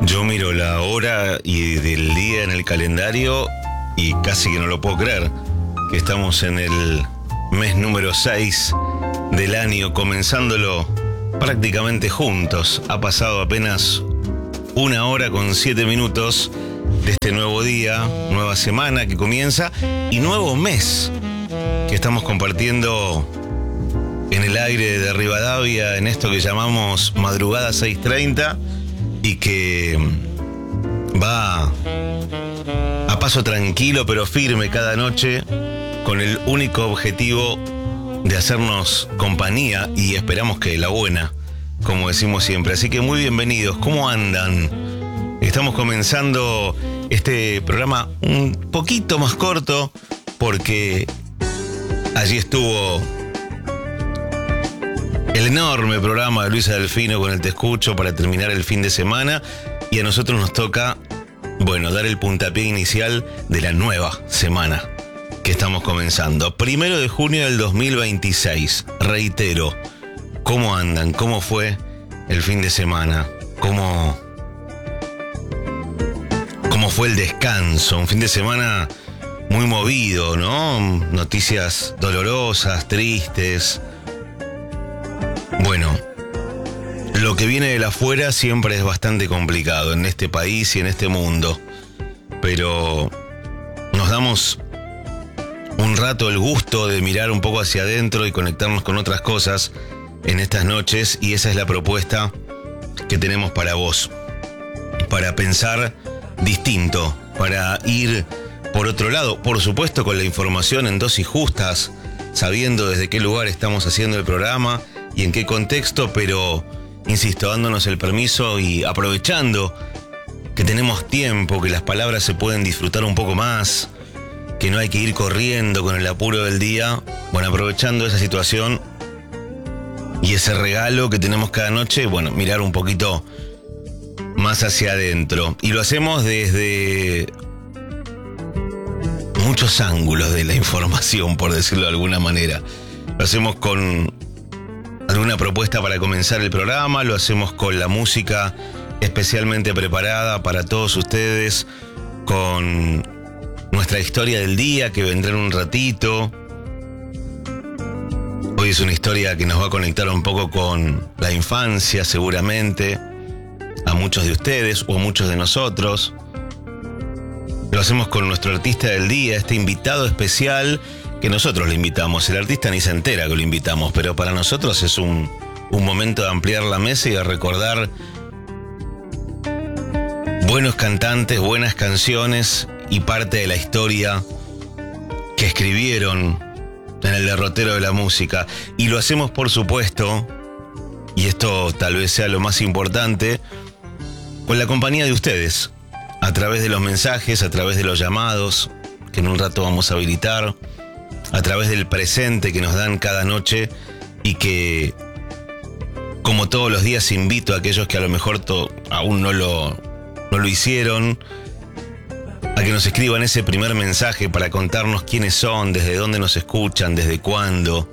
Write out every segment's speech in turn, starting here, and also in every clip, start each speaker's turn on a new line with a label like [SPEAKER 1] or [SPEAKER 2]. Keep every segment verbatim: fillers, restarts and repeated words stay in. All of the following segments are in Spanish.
[SPEAKER 1] Yo miro la hora y del día en el calendario y casi que no lo puedo creer, que estamos en el mes número seis del año, comenzándolo prácticamente juntos. Ha pasado apenas una hora con siete minutos de este nuevo día, nueva semana que comienza y nuevo mes que estamos compartiendo en el aire de Rivadavia, en esto que llamamos Madrugada seis treinta, y que va a paso tranquilo pero firme cada noche, con el único objetivo de hacernos compañía, y esperamos que la buena, como decimos siempre. Así que muy bienvenidos. ¿Cómo andan? Estamos comenzando este programa un poquito más corto porque allí estuvo el enorme programa de Luisa Delfino con el Te Escucho para terminar el fin de semana, y a nosotros nos toca, bueno, dar el puntapié inicial de la nueva semana que estamos comenzando. Primero de junio del dos mil veintiséis. Reitero, ¿cómo andan? ¿Cómo fue el fin de semana? ¿Cómo, cómo fue el descanso? Un fin de semana muy movido, ¿no? Noticias dolorosas, tristes. Bueno, lo que viene de la afuera siempre es bastante complicado en este país y en este mundo, pero nos damos un rato el gusto de mirar un poco hacia adentro y conectarnos con otras cosas en estas noches, y esa es la propuesta que tenemos para vos, para pensar distinto, para ir por otro lado, por supuesto con la información en dosis justas, sabiendo desde qué lugar estamos haciendo el programa y en qué contexto, pero, insisto, dándonos el permiso y aprovechando que tenemos tiempo, que las palabras se pueden disfrutar un poco más, que no hay que ir corriendo con el apuro del día. Bueno, aprovechando esa situación y ese regalo que tenemos cada noche, bueno, mirar un poquito más hacia adentro. Y lo hacemos desde muchos ángulos de la información, por decirlo de alguna manera. Lo hacemos con alguna propuesta para comenzar el programa, lo hacemos con la música especialmente preparada para todos ustedes, con nuestra historia del día que vendrá en un ratito. Hoy es una historia que nos va a conectar un poco con la infancia, seguramente, a muchos de ustedes o a muchos de nosotros. Lo hacemos con nuestro artista del día, este invitado especial que nosotros le invitamos. El artista ni se entera que lo invitamos, pero para nosotros es un, un momento de ampliar la mesa y de recordar buenos cantantes, buenas canciones y parte de la historia que escribieron en el derrotero de la música. Y lo hacemos, por supuesto, y esto tal vez sea lo más importante, con la compañía de ustedes, a través de los mensajes, a través de los llamados, que en un rato vamos a habilitar, a través del presente que nos dan cada noche, y que, como todos los días, invito a aquellos que a lo mejor to- aún no lo, no lo hicieron, a que nos escriban ese primer mensaje para contarnos quiénes son, desde dónde nos escuchan, desde cuándo.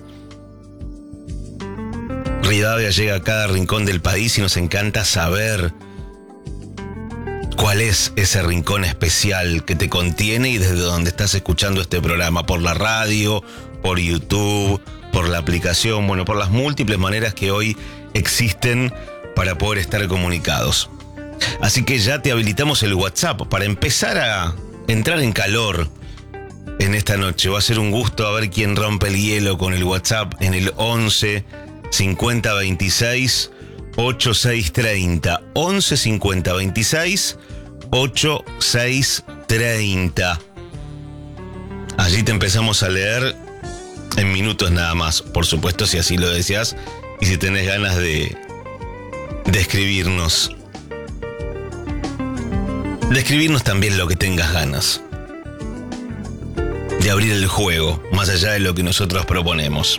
[SPEAKER 1] Rivadavia llega a cada rincón del país y nos encanta saber cuál es ese rincón especial que te contiene y desde donde estás escuchando este programa, por la radio, por YouTube, por la aplicación, bueno, por las múltiples maneras que hoy existen para poder estar comunicados. Así que ya te habilitamos el WhatsApp para empezar a entrar en calor en esta noche. Va a ser un gusto a ver quién rompe el hielo con el WhatsApp en el once cincuenta veintiséis ochenta y seis treinta. once cincuenta veintiséis ochenta y seis treinta. Allí te empezamos a leer en minutos nada más, por supuesto, si así lo deseas y si tenés ganas de, de escribirnos. De escribirnos también lo que tengas ganas. De abrir el juego, más allá de lo que nosotros proponemos.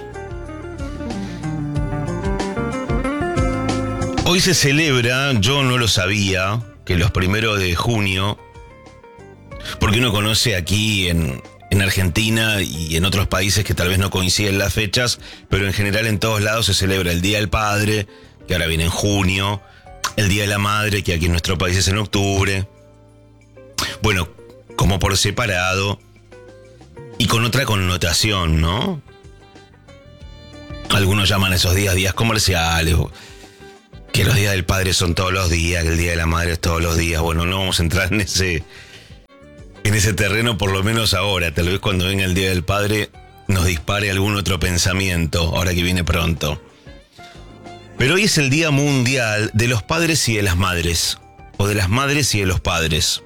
[SPEAKER 1] Hoy se celebra, yo no lo sabía, que los primeros de junio, porque uno conoce aquí en, en Argentina y en otros países que tal vez no coinciden las fechas, pero en general en todos lados se celebra el Día del Padre, que ahora viene en junio, el Día de la Madre, que aquí en nuestro país es en octubre. Bueno, como por separado y con otra connotación, ¿no? Algunos llaman a esos días días comerciales, que los días del padre son todos los días, que el Día de la Madre es todos los días. Bueno, no vamos a entrar en ese, en ese terreno por lo menos ahora. Tal vez cuando venga el Día del Padre nos dispare algún otro pensamiento, ahora que viene pronto. Pero hoy es el Día Mundial de los Padres y de las Madres, o de las Madres y de los Padres,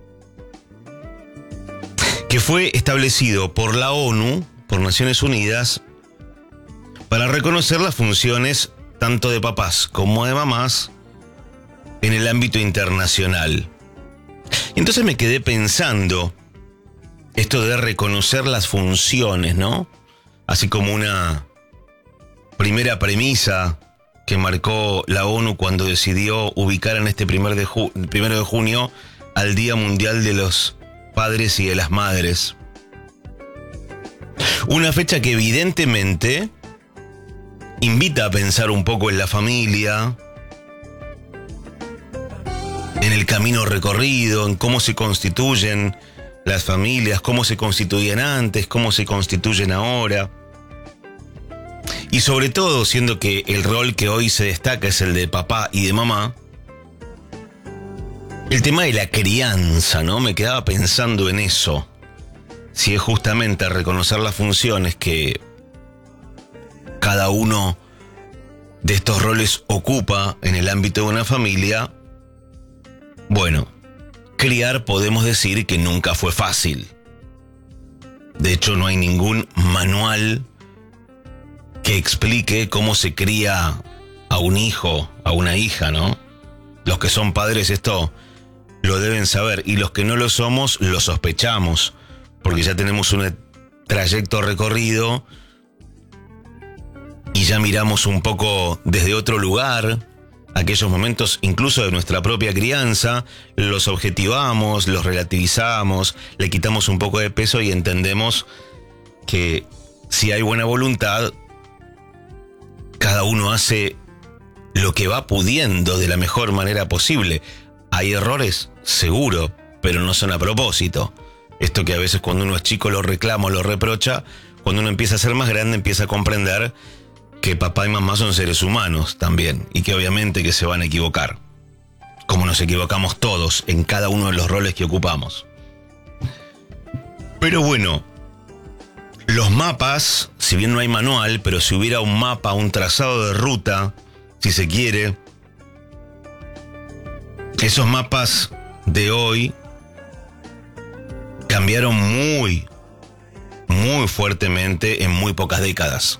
[SPEAKER 1] que fue establecido por la ONU, por Naciones Unidas, para reconocer las funciones tanto de papás como de mamás en el ámbito internacional. Y entonces me quedé pensando, esto de reconocer las funciones, ¿no? Así como una primera premisa que marcó la ONU cuando decidió ubicar en este primer de ju- primero de junio al Día Mundial de los Padres y de las Madres. Una fecha que evidentemente invita a pensar un poco en la familia, en el camino recorrido, en cómo se constituyen las familias, cómo se constituían antes, cómo se constituyen ahora. Y sobre todo, siendo que el rol que hoy se destaca es el de papá y de mamá, el tema de la crianza, ¿no? Me quedaba pensando en eso. Si es justamente reconocer las funciones que cada uno de estos roles ocupa en el ámbito de una familia, bueno, criar podemos decir que nunca fue fácil. De hecho, no hay ningún manual que explique cómo se cría a un hijo, a una hija, ¿no? Los que son padres esto lo deben saber, y los que no lo somos lo sospechamos, porque ya tenemos un trayecto recorrido y ya miramos un poco desde otro lugar aquellos momentos incluso de nuestra propia crianza, los objetivamos, los relativizamos, le quitamos un poco de peso y entendemos que si hay buena voluntad, cada uno hace lo que va pudiendo de la mejor manera posible. ¿Hay errores? Seguro, pero no son a propósito. Esto que a veces cuando uno es chico lo reclama o lo reprocha, cuando uno empieza a ser más grande empieza a comprender que papá y mamá son seres humanos también, y que obviamente que se van a equivocar, como nos equivocamos todos en cada uno de los roles que ocupamos. Pero bueno, los mapas, si bien no hay manual, pero si hubiera un mapa, un trazado de ruta, si se quiere, esos mapas de hoy cambiaron muy, muy fuertemente en muy pocas décadas.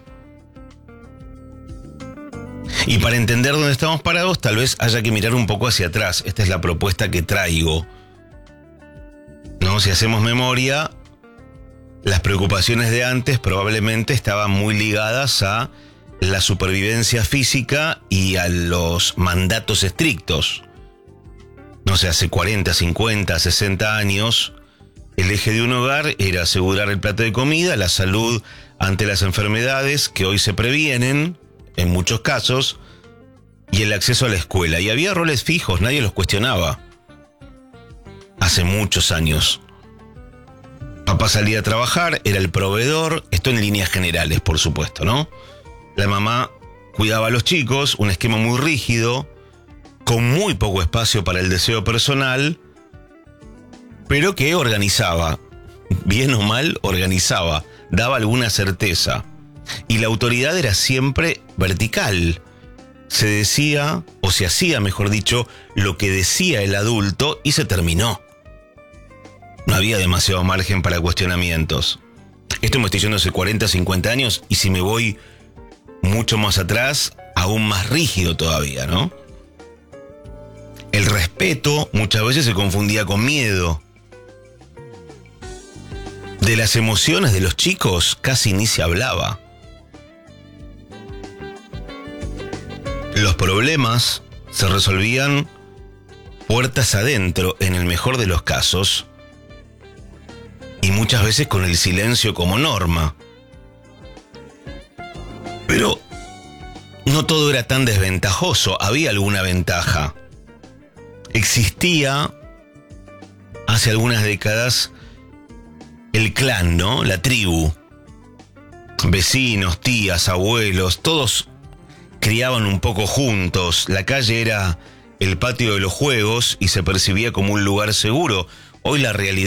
[SPEAKER 1] Y para entender dónde estamos parados, tal vez haya que mirar un poco hacia atrás. Esta es la propuesta que traigo, ¿no? Si hacemos memoria, las preocupaciones de antes probablemente estaban muy ligadas a la supervivencia física y a los mandatos estrictos. No sé, hace cuarenta, cincuenta, sesenta años, el eje de un hogar era asegurar el plato de comida, la salud ante las enfermedades que hoy se previenen, en muchos casos, y el acceso a la escuela. Y había roles fijos, nadie los cuestionaba. Hace muchos años. Papá salía a trabajar, era el proveedor, esto en líneas generales, por supuesto, ¿no? La mamá cuidaba a los chicos, un esquema muy rígido, con muy poco espacio para el deseo personal, pero que organizaba, bien o mal, organizaba, daba alguna certeza. Y la autoridad era siempre vertical. Se decía, o se hacía, mejor dicho, lo que decía el adulto y se terminó. No había demasiado margen para cuestionamientos. Esto me estoy diciendo hace cuarenta, cincuenta años, y si me voy mucho más atrás, aún más rígido todavía, ¿no? El respeto muchas veces se confundía con miedo. De las emociones de los chicos casi ni se hablaba. Los problemas se resolvían puertas adentro, en el mejor de los casos, y muchas veces con el silencio como norma. Pero no todo era tan desventajoso, había alguna ventaja. existía hace algunas décadas el clan, ¿no? La tribu. Vecinos, tías, abuelos, todos criaban un poco juntos. La calle era el patio de los juegos y se percibía como un lugar seguro. Hoy la realidad